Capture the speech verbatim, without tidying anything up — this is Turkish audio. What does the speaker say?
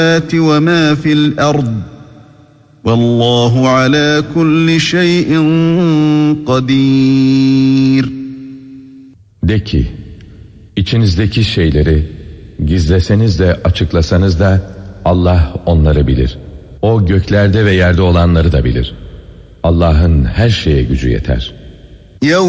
وَمَا فِي الْأَرْضِ وَاللّٰهُ عَلَى كُلِّ شَيْءٍ قَدِيرٌ. De ki, içinizdeki şeyleri gizleseniz de açıklasanız da Allah onları bilir. O göklerde ve yerde olanları da bilir. Allah'ın her şeye gücü yeter.